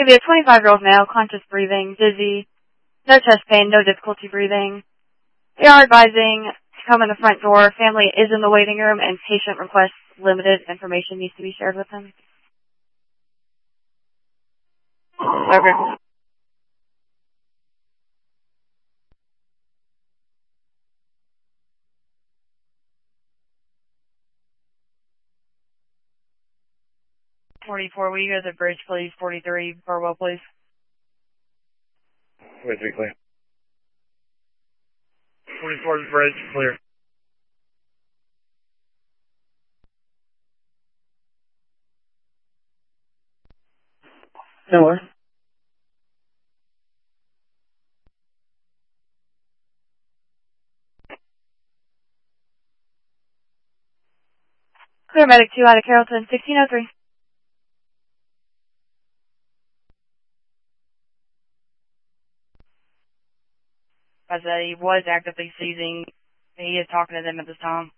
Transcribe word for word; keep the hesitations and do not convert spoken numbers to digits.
going to be a twenty-five-year-old male, conscious breathing, dizzy, no chest pain, no difficulty breathing. They are advising to come in the front door. Family is in the waiting room, and patient requests limited information needs to be shared with them. Okay. forty-four, will you go to the bridge, please? forty-three, Burwell, please. forty-three, clear. forty-four, the bridge, clear. No more. Clear medic two out of Carrollton, sixteen oh three. I said he was actively seizing. He is talking to them at this time.